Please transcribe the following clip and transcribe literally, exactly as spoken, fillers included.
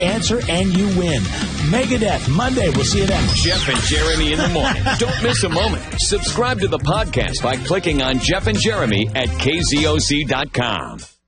Answer and you win. Megadeth, Monday. We'll see you then. Jeff and Jeremy in the morning. Don't miss a moment. Subscribe to the podcast by clicking on Jeff and Jeremy at K Z O C dot com.